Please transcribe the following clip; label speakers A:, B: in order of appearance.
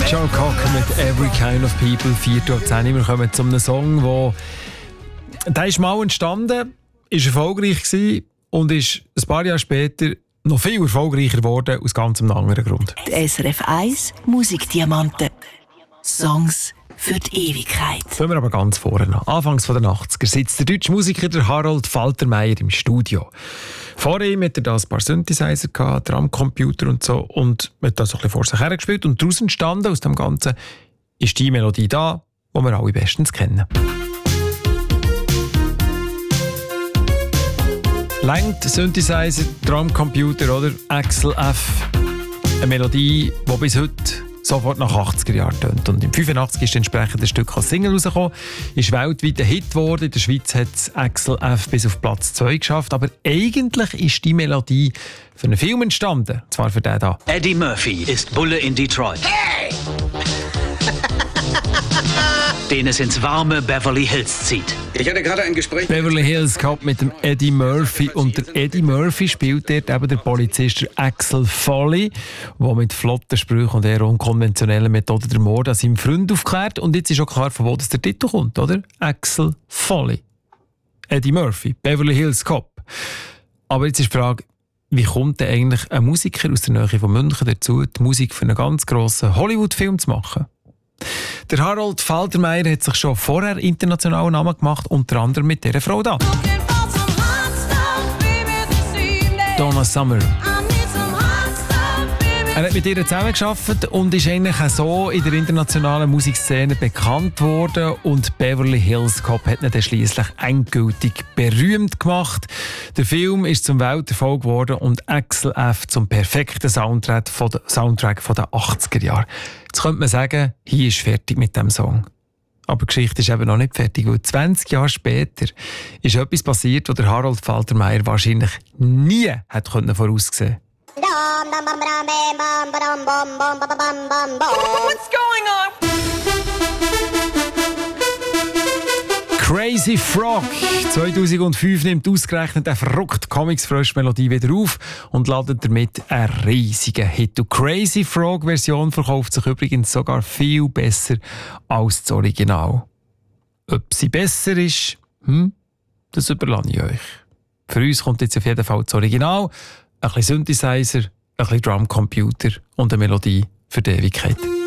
A: Joe Cocker mit «Every Kind of People», 4:10. Wir kommen zu einem Song, der ist mal entstanden, ist erfolgreich gewesen und ist ein paar Jahre später noch viel erfolgreicher geworden, aus ganz einem anderen Grund.
B: Die SRF 1 Musikdiamanten. Songs für die Ewigkeit.
A: Fangen wir aber ganz vorne an. Anfangs der 80er sitzt der deutsche Musiker der Harold Faltermeier im Studio. Vor ihm hat er da ein paar Synthesizer gehabt, Drumcomputer und so, und hat das ein bisschen vor sich hergespielt. Und daraus entstanden, aus dem Ganzen, ist die Melodie da, die wir alle bestens kennen. Längt Synthesizer, Drumcomputer oder Axel F. Eine Melodie, die bis heute sofort nach 80er Jahren tönt. Und im 85 ist entsprechend ein Stück als Single rausgekommen, ist weltweit ein Hit geworden. In der Schweiz hat es Axel F bis auf Platz 2 geschafft. Aber eigentlich ist die Melodie für einen Film entstanden. Und zwar für den da.
C: Eddie Murphy ist Bulle in Detroit. Hey! Den es ins warme Beverly Hills zieht.
D: Ich hatte gerade ein Gespräch.
A: Beverly Hills gehabt mit dem Eddie Murphy. Und der Eddie Murphy spielt dort eben der Polizist Axel Foley, der mit flotten Sprüchen und eher unkonventionellen Methoden den Mord an seinem Freund aufklärt. Und jetzt ist auch klar, von wo das der Titel kommt, oder? Axel Foley. Eddie Murphy, Beverly Hills Cop. Aber jetzt ist die Frage, wie kommt denn eigentlich ein Musiker aus der Nähe von München dazu, die Musik für einen ganz grossen Hollywood-Film zu machen? Der Harold Faltermeier hat sich schon vorher internationalen Namen gemacht, unter anderem mit dieser Frau da. Donna Summer. Er hat mit ihr zusammengearbeitet und ist eigentlich auch so in der internationalen Musikszene bekannt worden. Und Beverly Hills Cop hat ihn dann schliesslich endgültig berühmt gemacht. Der Film ist zum Welterfolg geworden und Axel F. zum perfekten Soundtrack von den 80er Jahren. Jetzt könnte man sagen, hier ist fertig mit dem Song. Aber die Geschichte ist eben noch nicht fertig, weil 20 Jahre später ist etwas passiert, das der Harold Faltermeier wahrscheinlich nie hätte voraussehen können.
E: What's going on?
A: Crazy Frog 2005 nimmt ausgerechnet eine verrückte Comics-Frösch-Melodie wieder auf und ladet damit einen riesigen Hit. Die Crazy Frog-Version verkauft sich übrigens sogar viel besser als das Original. Ob sie besser ist, das überlasse ich euch. Für uns kommt jetzt auf jeden Fall das Original, ein bisschen Synthesizer, ein bisschen Drumcomputer und eine Melodie für die Ewigkeit.